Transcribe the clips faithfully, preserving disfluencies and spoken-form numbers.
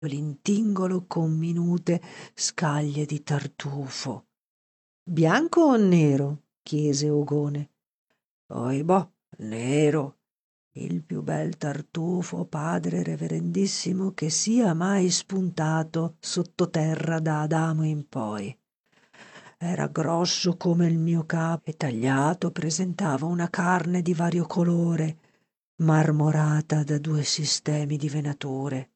l'intingolo con minute scaglie di tartufo. Bianco o nero? Chiese Ogone. Oibò, nero, il più bel tartufo, padre reverendissimo, che sia mai spuntato sottoterra da Adamo in poi. Era grosso come il mio capo e tagliato presentava una carne di vario colore, marmorata da due sistemi di venature.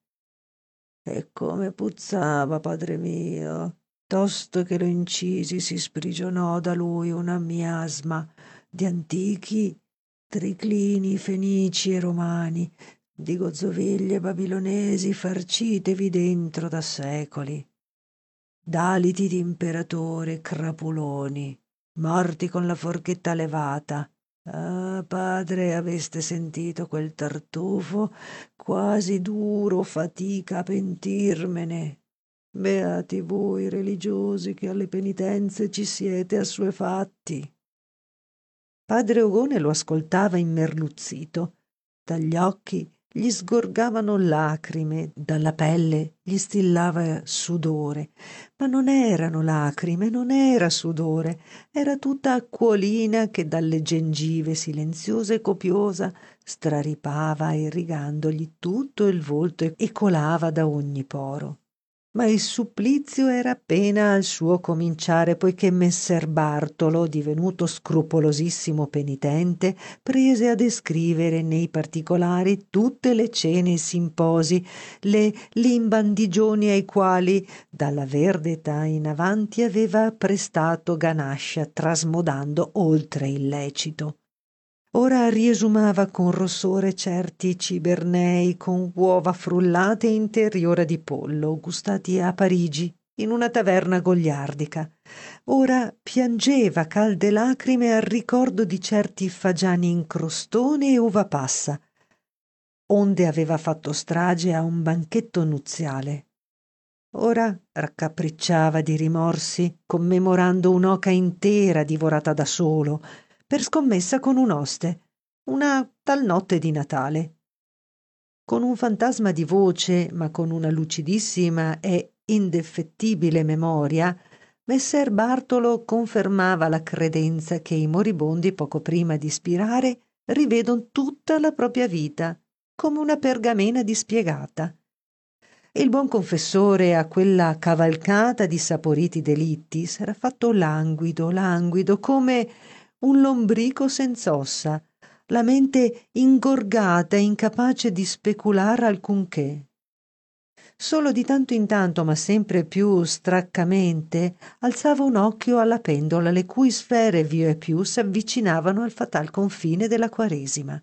E come puzzava, padre mio! Tosto che lo incisi si sprigionò da lui una miasma di antichi triclini fenici e romani, di gozzoviglie babilonesi farcitevi dentro da secoli, d'aliti di imperatore crapuloni, morti con la forchetta levata. Ah, padre, aveste sentito quel tartufo? Quasi duro fatica a pentirmene. Beati voi religiosi che alle penitenze ci siete assuefatti. Padre Ogone lo ascoltava immerluzzito. Dagli occhi gli sgorgavano lacrime, dalla pelle gli stillava sudore, ma non erano lacrime, non era sudore, era tutta acquolina che dalle gengive silenziosa e copiosa straripava irrigandogli tutto il volto e colava da ogni poro. Ma il supplizio era appena al suo cominciare, poiché messer Bartolo, divenuto scrupolosissimo penitente, prese a descrivere nei particolari tutte le cene e simposi, le limbandigioni ai quali dalla verde età in avanti aveva prestato ganascia, trasmodando oltre il lecito. Ora riesumava con rossore certi cibernei con uova frullate e interiora di pollo, gustati a Parigi, in una taverna goliardica. Ora piangeva calde lacrime al ricordo di certi fagiani in crostone e uva passa, onde aveva fatto strage a un banchetto nuziale. Ora raccapricciava di rimorsi, commemorando un'oca intera divorata da solo, per scommessa con un oste, una tal notte di Natale. Con un fantasma di voce, ma con una lucidissima e indefettibile memoria, messer Bartolo confermava la credenza che i moribondi, poco prima di spirare, rivedon tutta la propria vita, come una pergamena dispiegata. Il buon confessore a quella cavalcata di saporiti delitti s'era fatto languido, languido, come un lombrico senz'ossa, la mente ingorgata e incapace di specular alcunché. Solo di tanto in tanto, ma sempre più straccamente, alzava un occhio alla pendola, le cui sfere via e più s'avvicinavano al fatal confine della Quaresima.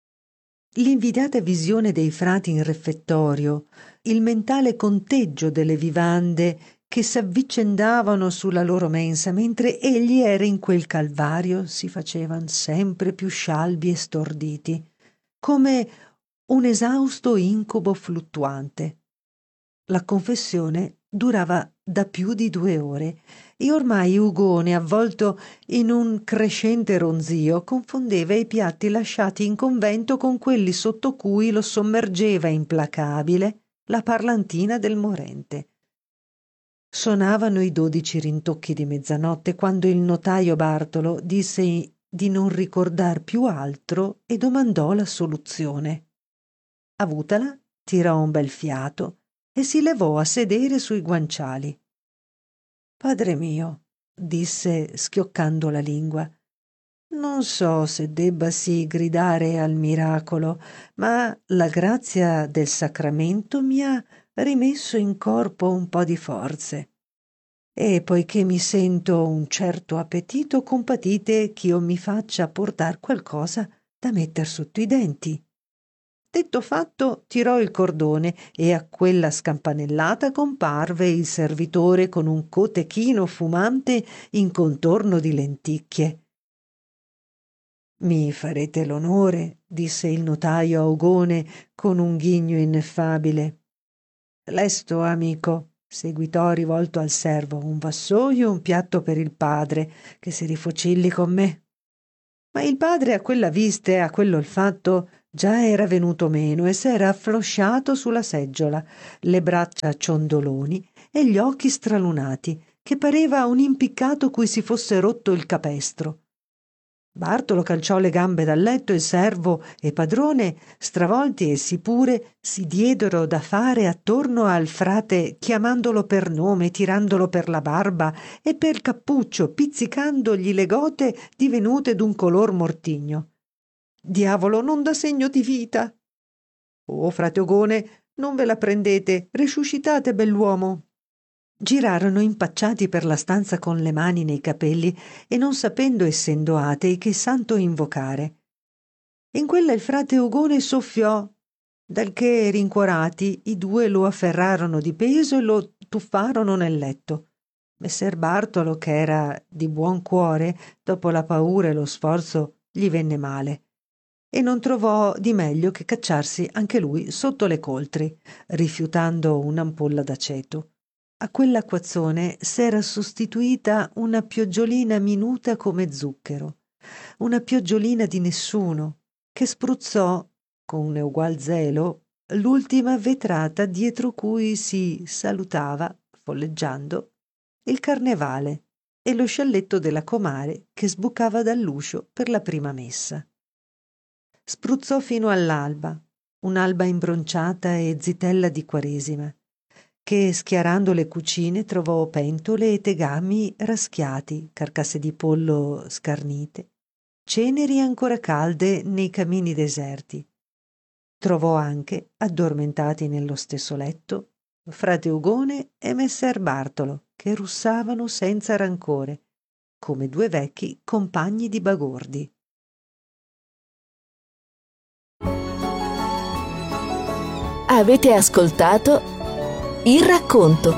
L'invidiata visione dei frati in refettorio, il mentale conteggio delle vivande che s'avvicendavano sulla loro mensa mentre egli era in quel calvario si facevan sempre più scialbi e storditi, come un esausto incubo fluttuante. La confessione durava da più di due ore e ormai Ugone, avvolto in un crescente ronzio, confondeva i piatti lasciati in convento con quelli sotto cui lo sommergeva implacabile la parlantina del morente. Sonavano i dodici rintocchi di mezzanotte quando il notaio Bartolo disse di non ricordar più altro e domandò la soluzione. Avutala, tirò un bel fiato e si levò a sedere sui guanciali. Padre mio, disse schioccando la lingua, non so se debbasi gridare al miracolo, ma la grazia del sacramento mi ha rimesso in corpo un po' di forze. E poiché mi sento un certo appetito, compatite ch'io mi faccia portar qualcosa da metter sotto i denti. Detto fatto, tirò il cordone e a quella scampanellata comparve il servitore con un cotechino fumante in contorno di lenticchie. Mi farete l'onore, disse il notaio a Ogone con un ghigno ineffabile. Lesto, amico, seguitò rivolto al servo, un vassoio e un piatto per il padre, che si rifocilli con me. Ma il padre a quella vista e a quell'olfatto Già era venuto meno e s'era afflosciato sulla seggiola, le braccia ciondoloni e gli occhi stralunati, che pareva un impiccato cui si fosse rotto il capestro. Bartolo calciò le gambe dal letto e il servo e padrone, stravolti essi pure, si diedero da fare attorno al frate, chiamandolo per nome, tirandolo per la barba e per cappuccio, pizzicandogli le gote divenute d'un color mortigno. «Diavolo, non dà segno di vita!» «Oh, frate Ogone, non ve la prendete, risuscitate, bell'uomo!» Girarono impacciati per la stanza con le mani nei capelli e non sapendo, essendo atei, che santo invocare. In quella il frate Ogone soffiò, dal che, rincuorati, i due lo afferrarono di peso e lo tuffarono nel letto. Messer Bartolo, che era di buon cuore, dopo la paura e lo sforzo, gli venne male e non trovò di meglio che cacciarsi anche lui sotto le coltri, rifiutando un'ampolla d'aceto. A quell'acquazzone s'era sostituita una pioggiolina minuta come zucchero, una pioggiolina di nessuno, che spruzzò, con egual zelo, l'ultima vetrata dietro cui si salutava, folleggiando, il carnevale e lo scialletto della comare che sbucava dall'uscio per la prima messa. Spruzzò fino all'alba, un'alba imbronciata e zitella di Quaresima, che schiarando le cucine trovò pentole e tegami raschiati, carcasse di pollo scarnite, ceneri ancora calde nei camini deserti. Trovò anche, addormentati nello stesso letto, frate Ugone e messer Bartolo, che russavano senza rancore, come due vecchi compagni di bagordi. Avete ascoltato Il racconto.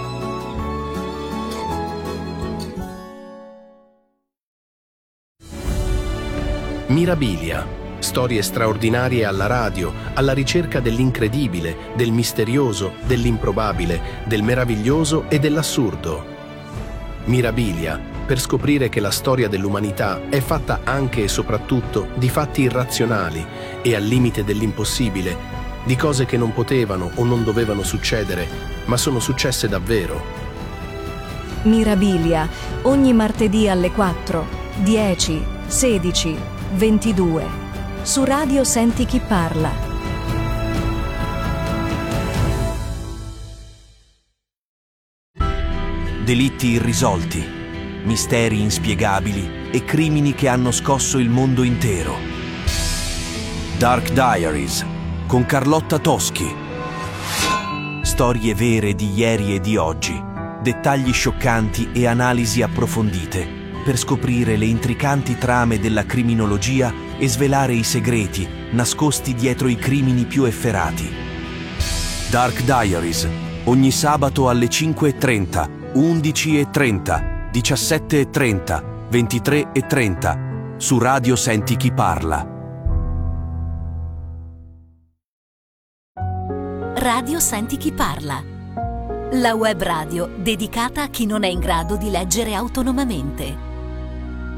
Mirabilia. Storie straordinarie alla radio, alla ricerca dell'incredibile, del misterioso, dell'improbabile, del meraviglioso e dell'assurdo. Mirabilia, per scoprire che la storia dell'umanità è fatta anche e soprattutto di fatti irrazionali e al limite dell'impossibile, di cose che non potevano o non dovevano succedere, ma sono successe davvero. Mirabilia, ogni martedì alle quattro, dieci, sedici, ventidue, su Radio Senti Chi Parla. Delitti irrisolti, misteri inspiegabili e crimini che hanno scosso il mondo intero. Dark Diaries con Carlotta Toschi. Storie vere di ieri e di oggi, dettagli scioccanti e analisi approfondite per scoprire le intricanti trame della criminologia e svelare i segreti nascosti dietro i crimini più efferati. Dark Diaries, ogni sabato alle cinque e trenta, undici e trenta, diciassette e trenta, ventitré e trenta, su Radio Senti Chi Parla. Radio Senti Chi Parla. La web radio dedicata a chi non è in grado di leggere autonomamente.